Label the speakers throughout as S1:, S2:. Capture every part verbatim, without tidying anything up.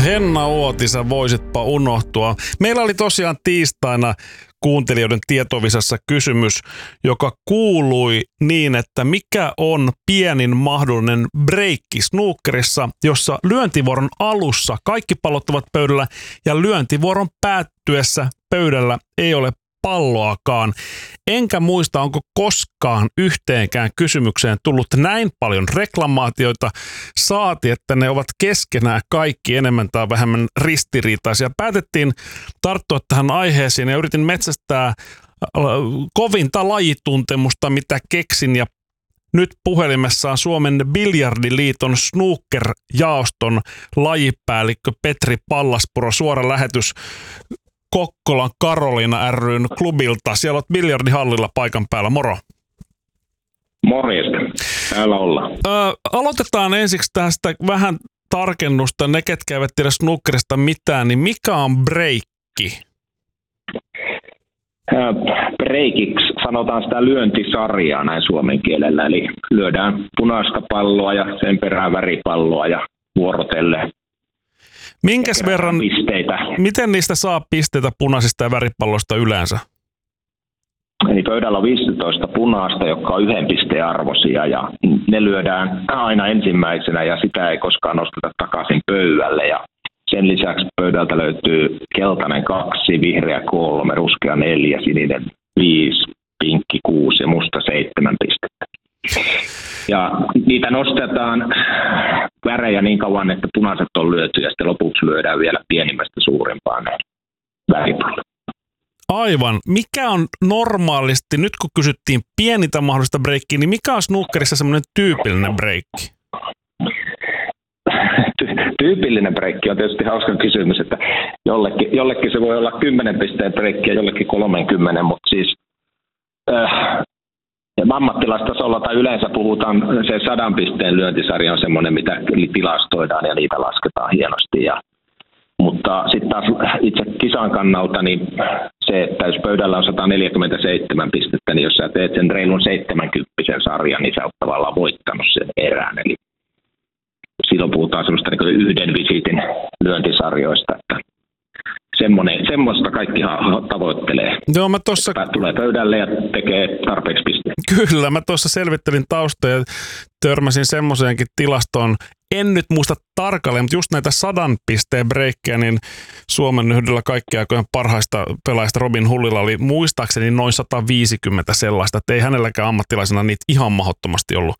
S1: Henna Uoti, sä voisitpa unohtua. Meillä oli tosiaan tiistaina kuuntelijoiden tietovisassa kysymys, joka kuului niin, että mikä on pienin mahdollinen breikki snookerissa, jossa lyöntivuoron alussa kaikki pallot ovat pöydällä ja lyöntivuoron päättyessä pöydällä ei ole palloakaan. Enkä muista, onko koskaan yhteenkään kysymykseen tullut näin paljon reklamaatioita, saati, että ne ovat keskenään kaikki enemmän tai vähemmän ristiriitaisia. Päätettiin tarttua tähän aiheeseen ja yritin metsästää kovinta lajituntemusta, mitä keksin, ja nyt puhelimessa on Suomen Biljardiliiton snooker-jaoston lajipäällikkö Petri Pallaspuro, suora lähetys Kokkolan Karoliina ry:n klubilta. Siellä olet biljardihallilla paikan päällä. Moro.
S2: Morjesta. Täällä ollaan.
S1: Ö, aloitetaan ensiksi tästä vähän tarkennusta. Ne, ketkä eivät tiedä snookerista mitään, niin mikä on breikki?
S2: Breikiksi sanotaan sitä lyöntisarjaa näin suomen kielellä. Eli lyödään punaista palloa ja sen perään väripalloa ja vuorotellen.
S1: Minkäs verran,
S2: pisteitä.
S1: Miten niistä saa pisteitä punaisista ja väripalloista yleensä?
S2: Eli pöydällä on viisitoista punaista, jotka on yhden pisteen arvoisia, ja ne lyödään aina ensimmäisenä ja sitä ei koskaan nosteta takaisin pöydälle. Ja sen lisäksi pöydältä löytyy keltainen kaksi, vihreä kolme, ruskea neljä, sininen viisi, pinkki kuusi ja musta seitsemän pistettä. Ja niitä nostetaan värejä niin kauan, että punaiset on lyöty ja sitten lopuksi lyödään vielä pienimmästä suurimpaan väripallo.
S1: Aivan. Mikä on normaalisti, nyt kun kysyttiin pienintä mahdollista breikkiä, niin mikä on snookerissa semmoinen tyypillinen breikki?
S2: Ty- tyypillinen breikki on tietysti hauska kysymys, että jollekin, jollekin se voi olla kymmenen pisteen breikki ja jollekin kolmekymmentä, mutta siis äh, ammattilaistasolla tai yleensä puhutaan, se sadan pisteen lyöntisarja on semmoinen, mitä tilastoidaan ja niitä lasketaan hienosti. Ja, mutta sitten taas itse kisan kannalta, niin se, että jos pöydällä on sata neljäkymmentäseitsemän pistettä, niin jos sä teet sen reilun seitsemänkymppisen sarjan, niin sä oot tavallaan voittanut sen erään. Eli silloin puhutaan semmoista niin yhden visiitin lyöntisarjoista, että Semmoinen, semmoista kaikki tavoittelee.
S1: Joo, mä tossa...
S2: Tulee pöydälle ja tekee tarpeeksi pisteitä.
S1: Kyllä, mä tuossa selvittelin taustoja ja törmäsin semmoiseenkin tilastoon. En nyt muista tarkalleen, mutta just näitä sadan pisteen breikkejä, niin Suomen yhdellä kaikkien aikojen parhaista pelaajista Robin Hullilla oli muistaakseni noin sata viisikymmentä sellaista, että ei hänelläkään ammattilaisena niitä ihan mahdottomasti ollut.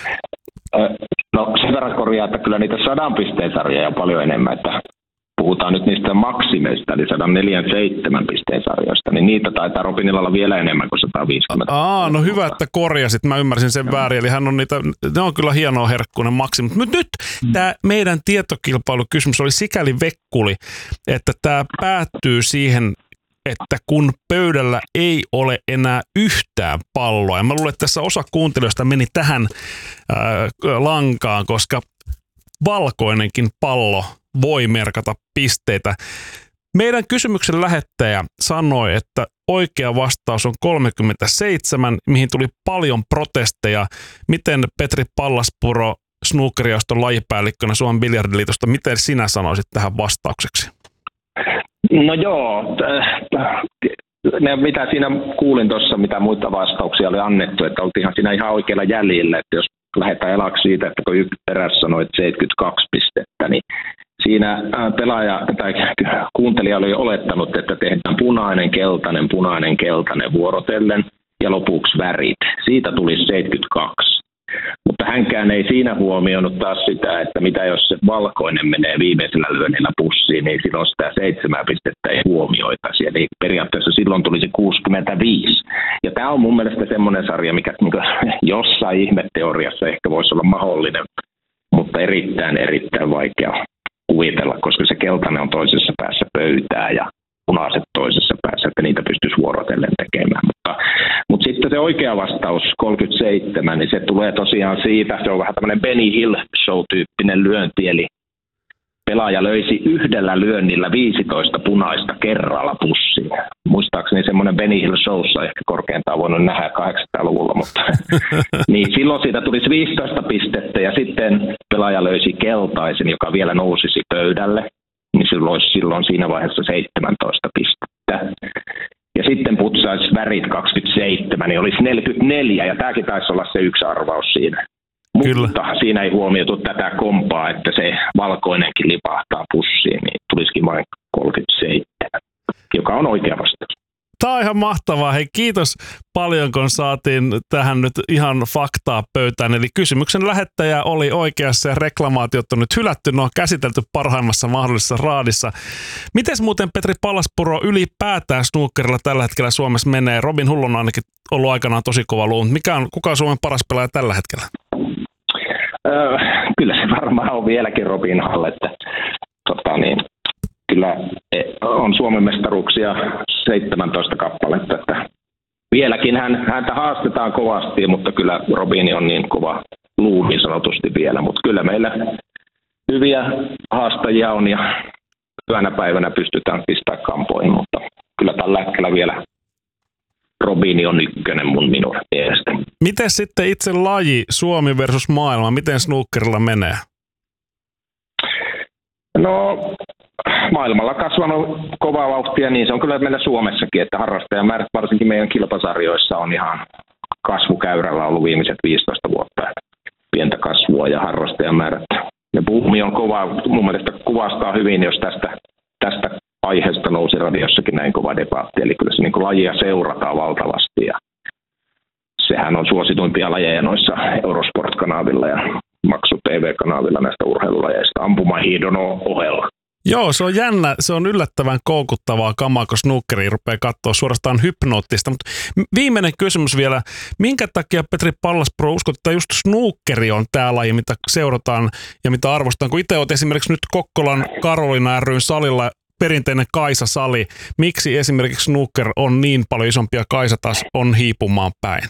S2: No sen verran korjaa, että kyllä niitä sadan pisteen sarjoja on paljon enemmän, että puhutaan nyt niistä maksimeista, eli sata neljäkymmentäseitsemän pisteen sarjoista, niin niitä taitaa Robinilla olla vielä enemmän kuin sata viisikymmentä.
S1: Aa, no hyvä, että korjasit. Mä ymmärsin sen väärin, eli hän on niitä, ne on kyllä hienoa herkkuinen maksimit. Mutta nyt mm. tämä meidän tietokilpailukysymys oli sikäli vekkuli, että tämä päättyy siihen, että kun pöydällä ei ole enää yhtään palloa, ja mä luulen, että tässä osa kuuntelijoista meni tähän ää, lankaan, koska valkoinenkin pallo voi merkata pisteitä. Meidän kysymyksen lähettäjä sanoi, että oikea vastaus on kolmekymmentäseitsemän, mihin tuli paljon protesteja. Miten Petri Pallaspuro, snookerjaoston lajipäällikkönä Suomen Biljardiliitosta, miten sinä sanoisit tähän vastaukseksi?
S2: No joo, ne, mitä siinä kuulin tuossa, mitä muita vastauksia oli annettu, että oltiinhan siinä ihan oikealla jäljellä, että jos lähdetään elaksi siitä, että kun yksi perässä sanoi seitsemänkymmentäkaksi pistettä, niin siinä pelaaja tai kuuntelija oli olettanut, että tehdään punainen, keltainen, punainen, keltainen vuorotellen ja lopuksi värit. Siitä tuli seitsemänkymmentäkaksi. Mutta hänkään ei siinä huomioinut taas sitä, että mitä jos se valkoinen menee viimeisellä lyönnillä pussiin, niin silloin sitä seitsemää pistettä ei huomioitaisi. Eli periaatteessa silloin tulisi kuusikymmentäviisi. Ja tämä on mun mielestä semmoinen sarja, mikä jossain ihmeteoriassa ehkä voisi olla mahdollinen, mutta erittäin, erittäin vaikea kuvitella, koska se keltainen on toisessa päässä pöytää ja punaiset toisessa päässä, että niitä pystyisi vuorotellen tekemään. Mutta, mutta sitten se oikea vastaus, kolmekymmentäseitsemän, niin se tulee tosiaan siitä, se on vähän tämmöinen Benny Hill show-tyyppinen lyönti, eli pelaaja löysi yhdellä lyönnillä viisitoista punaista kerralla pussiin. Muistaakseni semmoinen Benny Hill showssa ehkä korkeintaan voinut nähdä kahdeksankymmentäluvulla, mutta niin silloin siitä tulisi viisitoista pistettä ja sitten pelaaja löysi keltaisen, joka vielä nousisi pöydälle. kyllä olisi silloin siinä vaiheessa seitsemäntoista pistettä. Ja sitten putsaisi värit kaksikymmentäseitsemän, niin olisi neljäkymmentäneljä, ja tämäkin taisi olla se yksi arvaus siinä. Kyllä. Mutta siinä ei huomioitu tätä kompaa, että se valkoinenkin lipahtaa pussiin, niin tulisikin vain kolmekymmentäseitsemän, joka on oikea vastaus.
S1: Tämä on ihan mahtavaa. Hei, kiitos paljon, kun saatiin tähän nyt ihan faktaa pöytään. Eli kysymyksen lähettäjä oli oikeassa ja reklamaatiot on nyt hylätty. Ne on käsitelty parhaimmassa mahdollisessa raadissa. Mites muuten Petri Pallaspuro ylipäätään snookerilla tällä hetkellä Suomessa menee? Robin Hull on ainakin ollut aikanaan tosi kova luu. Mikä on, kuka on Suomen paras pelaaja tällä hetkellä?
S2: Öö, kyllä se varmaan on vieläkin Robin Hull, että tota niin, kyllä on Suomen mestaruuksia seitsemäntoista kappaletta, että vieläkin hän, häntä haastetaan kovasti, mutta kyllä Robin on niin kova luu niin sanotusti vielä, mutta kyllä meillä hyviä haastajia on ja hyvänä päivänä pystytään pistämään kampoihin, mutta kyllä tällä hetkellä vielä Robin on ykkönen mun minun mielestä.
S1: Miten sitten itse laji Suomi versus maailma, miten snookerilla menee?
S2: No maailmalla kasvanut kovaa vauhtia, niin se on kyllä meillä Suomessakin, että harrastajamäärät varsinkin meidän kilpasarjoissa on ihan kasvukäyrällä ollut viimeiset viisitoista vuotta. Pientä kasvua ja harrastajamäärät. Ja buumi on kova, mun mielestä kuvastaa hyvin, jos tästä, tästä aiheesta nousi radiossakin näin kova debatti. Eli kyllä se niin kuin lajia seurataan valtavasti ja sehän on suosituimpia lajeja noissa Eurosport-kanavilla ja Maksu T V-kanavilla näistä urheilulajeista ampumahiidon ohella.
S1: Joo, se on jännä. Se on yllättävän koukuttavaa kamaa, kun snookeri rupeaa katsoa suorastaan hypnoottista. Mutta viimeinen kysymys vielä. Minkä takia Petri Pallaspuro uskot, että just snookeri on tämä laji, mitä seurataan ja mitä arvostetaan? Kun itse olet esimerkiksi nyt Kokkolan Karolina ry:n salilla perinteinen Kaisa-sali. Miksi esimerkiksi snooker on niin paljon isompi ja Kaisa taas on hiipumaan päin?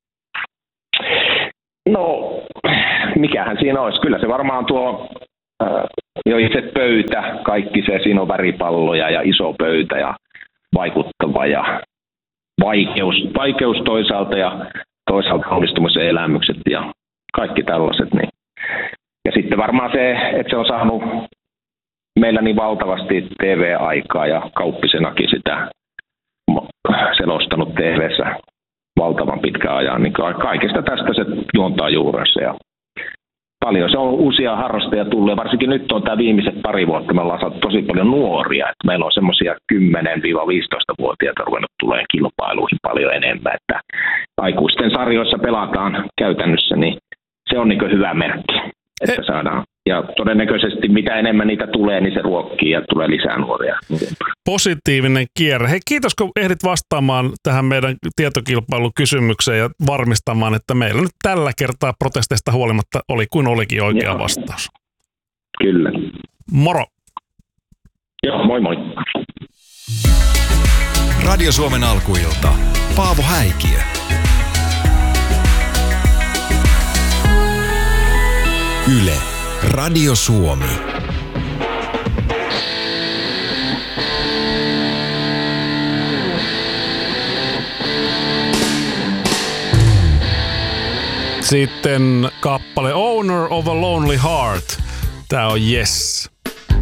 S2: No, mikähän siinä olisi? Kyllä se varmaan tuo äh, jo itse pöytä, kaikki se, siinä on väripalloja ja iso pöytä ja vaikuttava ja vaikeus, vaikeus toisaalta ja toisaalta onnistumisen elämykset ja kaikki tällaiset. Niin. Ja sitten varmaan se, että se on saanut meillä niin valtavasti T V-aikaa ja Kauppisenakin sitä selostanut T V:ssä valtavan pitkän ajan, niin kaikesta tästä se juontaa juurensa. Ja paljon se on uusia harrastajia tullut, ja varsinkin nyt on tämä viimeiset pari vuotta, me ollaan saatu tosi paljon nuoria, että meillä on semmoisia kymmenen-viisitoista-vuotiaita ruvennut tulemaan kilpailuihin paljon enemmän, että aikuisten sarjoissa pelataan käytännössä, niin se on niin kuin hyvä merkki, että saadaan. Ja todennäköisesti mitä enemmän niitä tulee, niin se ruokkii ja tulee lisää nuoria.
S1: Positiivinen kierre. Hei, kiitos kun ehdit vastaamaan tähän meidän tietokilpailukysymykseen ja varmistamaan, että meillä nyt tällä kertaa protesteista huolimatta oli kuin olikin oikea Joo. vastaus.
S2: Kyllä.
S1: Moro.
S2: Joo, moi moi.
S3: Radio Suomen alkuilta. Paavo Häikiö. Yle. Radio Suomi.
S1: Sitten kappale Owner of a Lonely Heart. Tää on Yes.